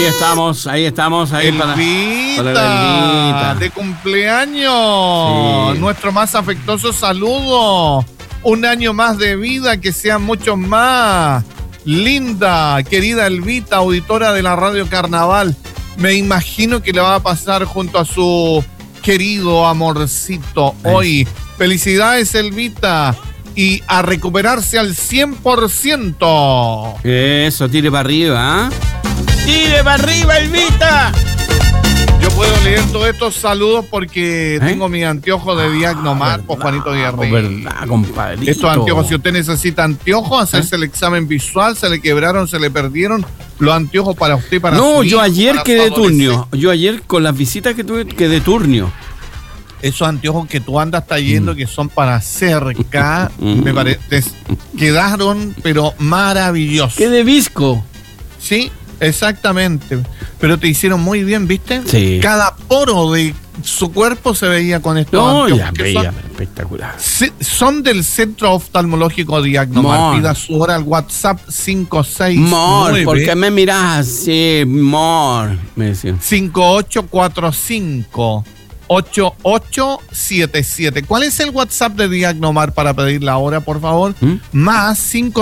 estamos. Elvita, de cumpleaños. Sí. Nuestro más afectuoso saludo. Un año más de vida, que sean muchos más. Linda, querida Elvita, auditora de la Radio Carnaval. Me imagino que le va a pasar junto a su querido amorcito hoy. Felicidades, Elvita. Y a recuperarse al 100%. Eso, tire para arriba, ¿eh? ¡Tire para arriba, Elvita! Yo puedo leer todos estos saludos porque tengo mis anteojos de Diagnomar por Juanito Guerrero. ¿Verdad, compadrito? Estos anteojos, si usted necesita anteojos, hacerse el examen visual, se le quebraron, se le perdieron los anteojos para usted, para no, su hijo, yo ayer quedé turnio. Yo ayer con las visitas que tuve quedé turnio. Esos anteojos que tú andas trayendo que son para cerca, me parece, quedaron pero maravillosos. ¡Qué de visco! Sí, exactamente. Pero te hicieron muy bien, ¿viste? Sí. Cada poro de su cuerpo se veía con estos anteojos. Ya veía, espectacular. Son del Centro Oftalmológico Diagnomar. Pida su hora al WhatsApp 569. Mor, ¿por qué me miras así? Mor, me decían. 5845-8877. ¿Cuál es el WhatsApp de Diagnomar para pedir la hora, por favor? Más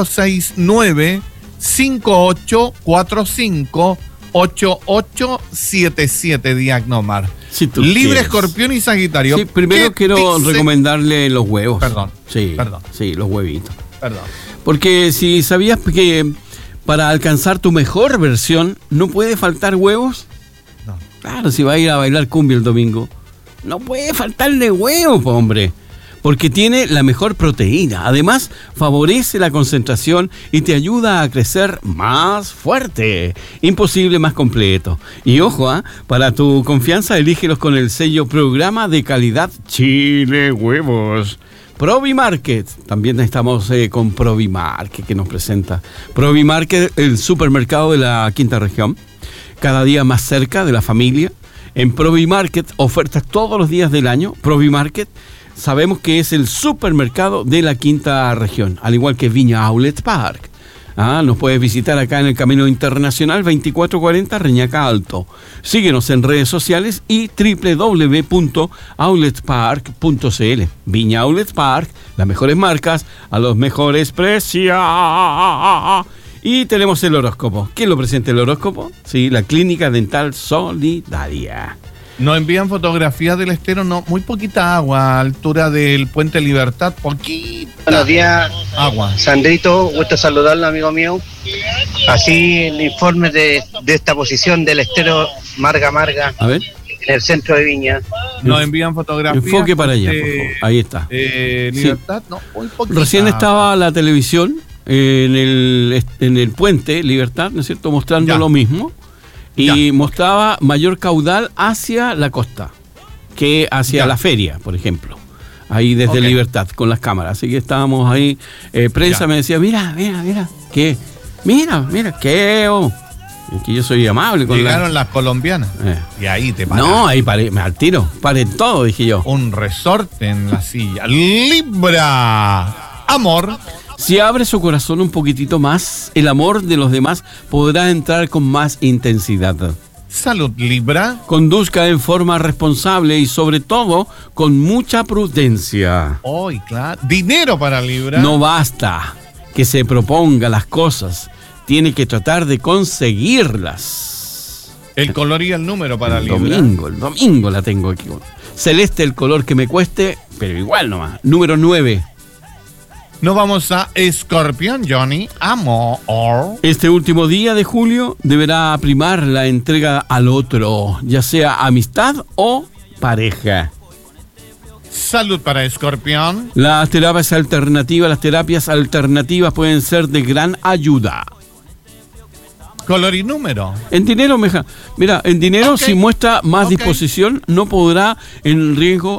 569-5845-8877 Diagnomar. Si Libre, quieres. Escorpión y Sagitario. Sí, primero quiero recomendarle los huevos. Perdón. Sí, los huevitos. Perdón. Porque si sabías que para alcanzar tu mejor versión no puede faltar huevos. No. Claro, si va a ir a bailar cumbia el domingo, no puede faltarle huevos, hombre. Porque tiene la mejor proteína. Además, favorece la concentración y te ayuda a crecer más fuerte. Imposible más completo. Y ojo, para tu confianza, elígelos con el sello Programa de Calidad Chile Huevos. Provimarket. También estamos con Provimarket, que nos presenta. Provimarket, el supermercado de la Quinta Región. Cada día más cerca de la familia. En Provimarket, ofertas todos los días del año. Provimarket. Sabemos que es el supermercado de la Quinta Región, al igual que Viña Outlet Park. Nos puedes visitar acá en el Camino Internacional 2440 Reñaca Alto. Síguenos en redes sociales y www.outletpark.cl. Viña Outlet Park, las mejores marcas a los mejores precios. Y tenemos el horóscopo. ¿Quién lo presenta el horóscopo? Sí, la Clínica Dental Solidaria. Nos envían fotografías del estero, no, muy poquita agua, a altura del Puente Libertad, poquita. Buenos días, agua. Sandrito, gusto saludarlo, amigo mío. Así el informe de esta posición del estero Marga, a ver, en el centro de Viña. Nos envían fotografías. Enfoque para allá, por favor. Ahí está. Libertad, sí. No, muy poquita. Recién estaba la televisión en el Puente Libertad, ¿no es cierto?, mostrando lo mismo. Y mostraba mayor caudal hacia la costa que hacia la feria, por ejemplo. Ahí desde Libertad, con las cámaras. Así que estábamos ahí. Prensa me decía, mira, ¿qué? Mira, ¿qué? Es que yo soy amable con Llegaron las colombianas. Y ahí te pararon. No, ahí paré, al tiro. Paren todo, dije yo. Un resorte en la silla. Libra. Amor. Si abre su corazón un poquitito más, el amor de los demás podrá entrar con más intensidad. Salud, Libra. Conduzca en forma responsable y sobre todo con mucha prudencia. Claro. Dinero para Libra. No basta que se proponga las cosas, tiene que tratar de conseguirlas. El color y el número para Libra. El domingo la tengo aquí. Celeste, el color que me cueste, pero igual nomás. Número 9. Nos vamos a Escorpión, Johnny. Amor. Este último día de julio deberá primar la entrega al otro, ya sea amistad o pareja. Salud para Escorpión. Las terapias alternativas pueden ser de gran ayuda. Color y número. En dinero, mira, en dinero si muestra más disposición, no podrá en riesgo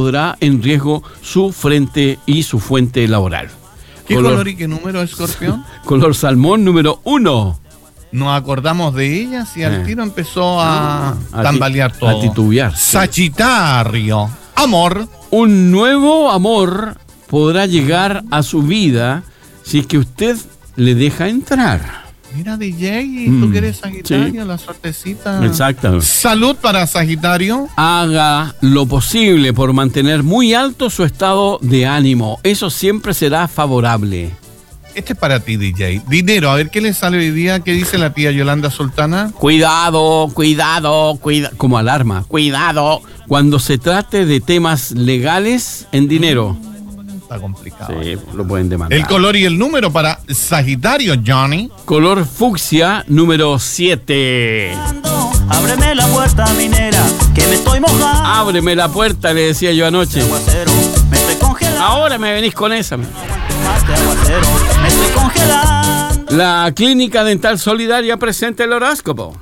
su frente y su fuente laboral. ¿Qué color y qué número, Escorpión? Color salmón número 1. Nos acordamos de ella y al tiro empezó a tambalear todo. A titubear. Sagitario. Amor. Un nuevo amor podrá llegar a su vida si es que usted le deja entrar. Mira, DJ, tú que eres Sagitario, sí. La suertecita. Exacto. Salud para Sagitario. Haga lo posible por mantener muy alto su estado de ánimo. Eso siempre será favorable. Este es para ti, DJ. Dinero, a ver qué le sale hoy día. ¿Qué dice la tía Yolanda Sultana? Cuidado. Como alarma. Cuidado cuando se trate de temas legales en dinero. Está complicado. Sí, lo pueden demandar. El color y el número para Sagitario, Johnny. Color fucsia, número 7. Ábreme la puerta, minera, que me estoy mojando. Ábreme la puerta, le decía yo anoche. Me estoy congelando. Ahora me venís con esa. Me estoy congelando. La Clínica Dental Solidaria presenta el horóscopo.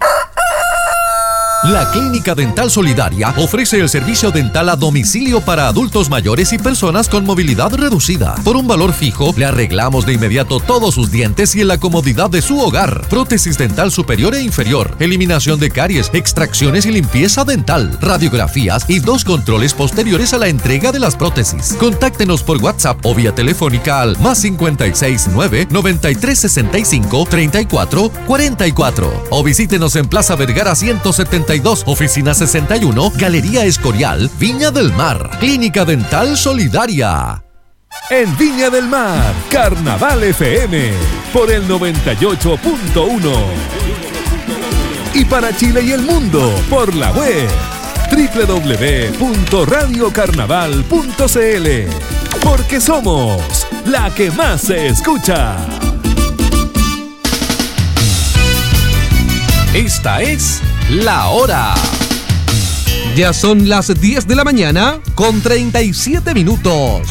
La Clínica Dental Solidaria ofrece el servicio dental a domicilio para adultos mayores y personas con movilidad reducida. Por un valor fijo, le arreglamos de inmediato todos sus dientes y en la comodidad de su hogar. Prótesis dental superior e inferior, eliminación de caries, extracciones y limpieza dental, radiografías y 2 controles posteriores a la entrega de las prótesis. Contáctenos por WhatsApp o vía telefónica al +56 9 93 65 34 44 o visítenos en Plaza Vergara 172, Oficina 61, Galería Escorial, Viña del Mar. Clínica Dental Solidaria. En Viña del Mar, Carnaval FM, por el 98.1. Y para Chile y el mundo, por la web, www.radiocarnaval.cl. Porque somos la que más se escucha. Esta es La Hora. Ya son las 10 de la mañana con 37 minutos.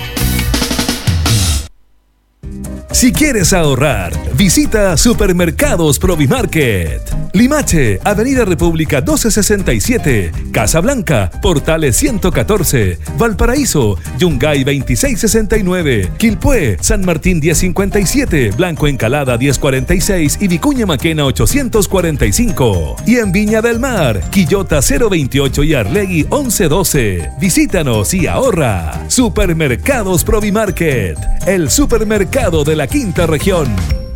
Si quieres ahorrar, visita Supermercados Provimarket. Limache, Avenida República 1267, Casablanca, Portales 114, Valparaíso, Yungay 2669, Quilpué, San Martín 1057, Blanco Encalada 1046 y Vicuña Maquena 845. Y en Viña del Mar, Quillota 028 y Arlegui 1112. Visítanos y ahorra. Supermercados Provimarket, el supermercado de la Quinta Región.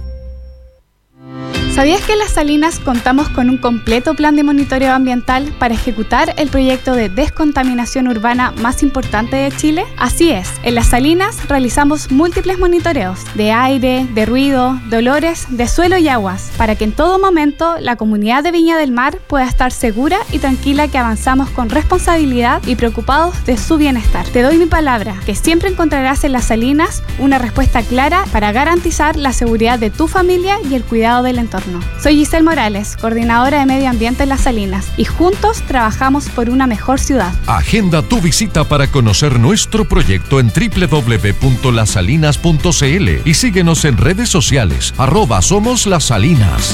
¿Sabías que en Las Salinas contamos con un completo plan de monitoreo ambiental para ejecutar el proyecto de descontaminación urbana más importante de Chile? Así es, en Las Salinas realizamos múltiples monitoreos de aire, de ruido, de olores, de suelo y aguas, para que en todo momento la comunidad de Viña del Mar pueda estar segura y tranquila que avanzamos con responsabilidad y preocupados de su bienestar. Te doy mi palabra, que siempre encontrarás en Las Salinas una respuesta clara para garantizar la seguridad de tu familia y el cuidado del entorno. Soy Giselle Morales, coordinadora de Medio Ambiente en Las Salinas, y juntos trabajamos por una mejor ciudad. Agenda tu visita para conocer nuestro proyecto en www.lasalinas.cl y síguenos en redes sociales, @SomosLasSalinas.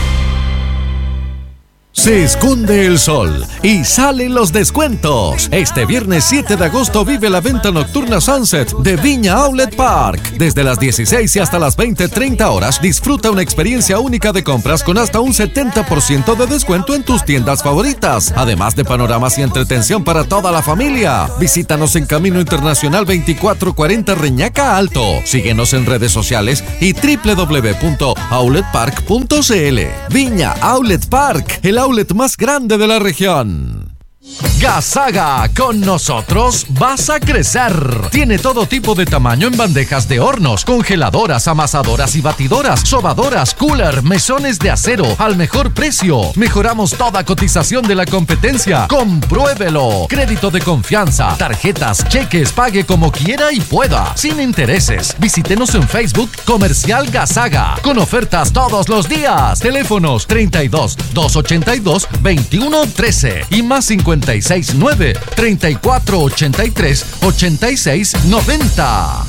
Se esconde el sol y salen los descuentos. Este viernes 7 de agosto vive la venta nocturna Sunset de Viña Outlet Park. Desde las 16 y hasta las 20:30 horas, disfruta una experiencia única de compras con hasta un 70% de descuento en tus tiendas favoritas, además de panoramas y entretención para toda la familia. Visítanos en Camino Internacional 2440 Reñaca Alto. Síguenos en redes sociales y www.outletpark.cl. Viña Outlet Park, el outlet más grande de la región. Gasaga, con nosotros vas a crecer. Tiene todo tipo de tamaño en bandejas de hornos, congeladoras, amasadoras y batidoras, sobadoras, cooler, mesones de acero al mejor precio. Mejoramos toda cotización de la competencia. Compruébelo. Crédito de confianza, tarjetas, cheques, pague como quiera y pueda, sin intereses. Visítenos en Facebook Comercial Gasaga, con ofertas todos los días. Teléfonos 32 282 2113 y más 56 9 34 83 86 90.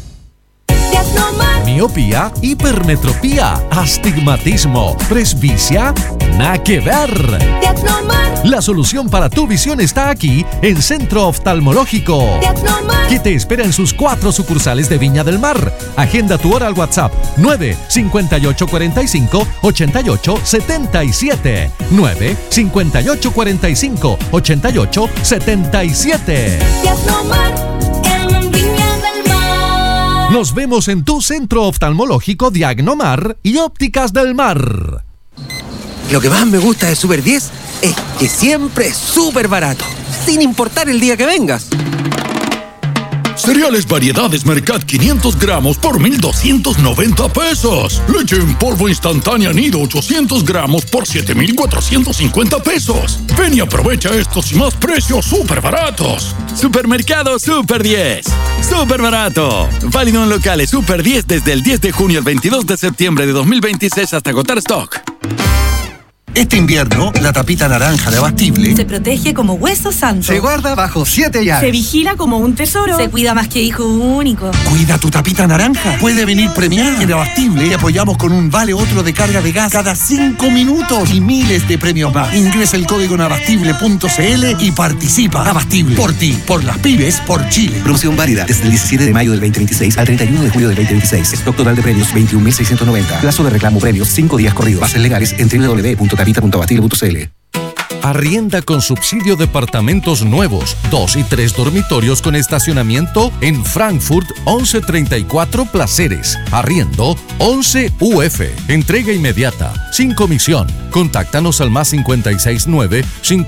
Miopía, hipermetropía, astigmatismo, presbicia, nada que ver. La solución para tu visión está aquí en Centro Oftalmológico, que te espera en sus 4 sucursales de Viña del Mar. Agenda tu hora al WhatsApp 9 58 45 88 77 9 58 45 88 77. Nos vemos en tu centro oftalmológico Diagnomar y Ópticas del Mar. Lo que más me gusta de Super 10 es que siempre es súper barato, sin importar el día que vengas. Cereales Variedades Mercat 500 gramos por 1,290 pesos. Leche en polvo instantánea Nido 800 gramos por 7,450 pesos. Ven y aprovecha estos y más precios súper baratos. Supermercado Super 10. Súper barato. Válido en locales Super 10 desde el 10 de junio al 22 de septiembre de 2026 hasta agotar stock. Este invierno, la tapita naranja de Abastible se protege como hueso santo. Se guarda bajo 7 llaves. Se vigila como un tesoro. Se cuida más que hijo único. Cuida tu tapita naranja. Puede venir premiada. En Abastible te apoyamos con un vale otro de carga de gas cada 5 minutos y miles de premios más. Ingresa el código en abastible.cl y participa. Abastible. Por ti, por las pymes, por Chile. Promoción válida desde el 17 de mayo del 2026 al 31 de julio del 2026. Stock total de premios 21.690. Plazo de reclamo premios 5 días corridos. Bases legales en www.tapita.abastible.cl. Arrienda con subsidio departamentos nuevos, 2 y 3 dormitorios con estacionamiento en Frankfurt 1134 Placeres. Arriendo 11 UF. Entrega inmediata, sin comisión. Contáctanos al +569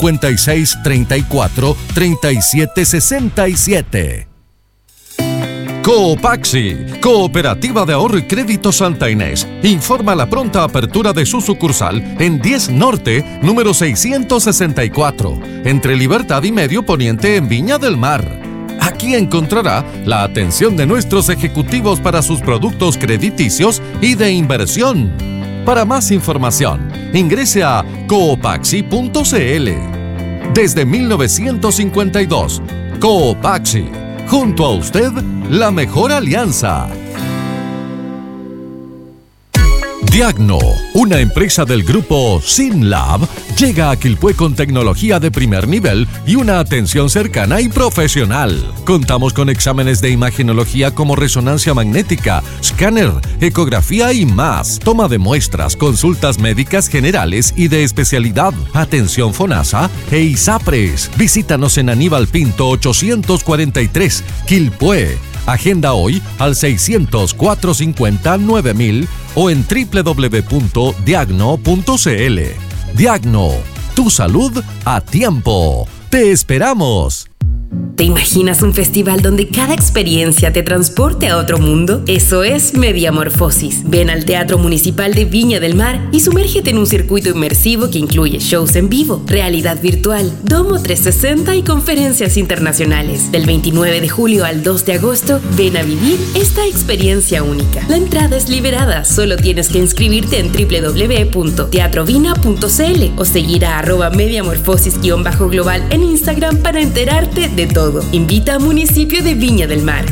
5634 3767. Coopaxi, Cooperativa de Ahorro y Crédito Santa Inés, informa la pronta apertura de su sucursal en 10 Norte, número 664, entre Libertad y Medio Poniente en Viña del Mar. Aquí encontrará la atención de nuestros ejecutivos para sus productos crediticios y de inversión. Para más información, ingrese a coopaxi.cl. Desde 1952, Coopaxi. Junto a usted, la mejor alianza. Diagno, una empresa del grupo SynLab, llega a Quilpué con tecnología de primer nivel y una atención cercana y profesional. Contamos con exámenes de imagenología como resonancia magnética, escáner, ecografía y más. Toma de muestras, consultas médicas generales y de especialidad, atención FONASA e ISAPRES. Visítanos en Aníbal Pinto 843, Quilpué. Agenda hoy al 600-450-9000 o en www.diagno.cl. Diagno, tu salud a tiempo. ¡Te esperamos! ¿Te imaginas un festival donde cada experiencia te transporte a otro mundo? Eso es Mediamorfosis. Ven al Teatro Municipal de Viña del Mar y sumérgete en un circuito inmersivo que incluye shows en vivo, realidad virtual, domo 360 y conferencias internacionales. Del 29 de julio al 2 de agosto, ven a vivir esta experiencia única. La entrada es liberada, solo tienes que inscribirte en www.teatrovina.cl o seguir a @mediamorfosis_global en Instagram para enterarte de todo. Invita a Municipio de Viña del Mar.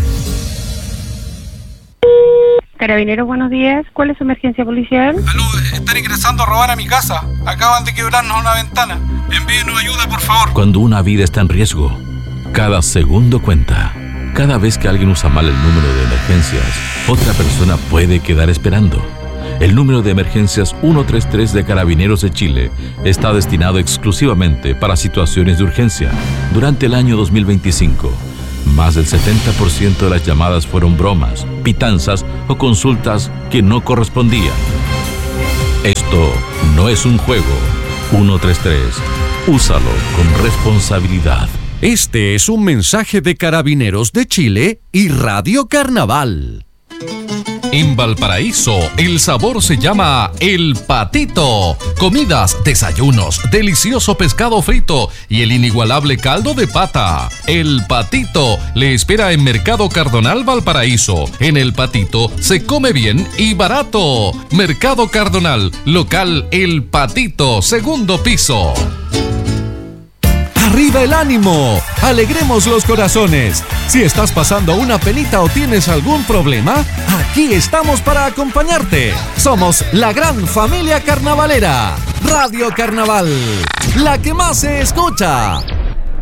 Carabineros, buenos días. ¿Cuál es su emergencia policial? Aló, están ingresando a robar a mi casa. Acaban de quebrarnos una ventana. Envíenos ayuda, por favor. Cuando una vida está en riesgo, cada segundo cuenta. Cada vez que alguien usa mal el número de emergencias, otra persona puede quedar esperando. El número de emergencias 133 de Carabineros de Chile está destinado exclusivamente para situaciones de urgencia. Durante el año 2025, más del 70% de las llamadas fueron bromas, pitanzas o consultas que no correspondían. Esto no es un juego. 133. Úsalo con responsabilidad. Este es un mensaje de Carabineros de Chile y Radio Carnaval. En Valparaíso, el sabor se llama El Patito. Comidas, desayunos, delicioso pescado frito y el inigualable caldo de pata. El Patito le espera en Mercado Cardonal Valparaíso. En El Patito se come bien y barato. Mercado Cardonal, local El Patito, segundo piso. ¡Arriba el ánimo! ¡Alegremos los corazones! Si estás pasando una penita o tienes algún problema, aquí estamos para acompañarte. Somos la gran familia carnavalera. Radio Carnaval, la que más se escucha.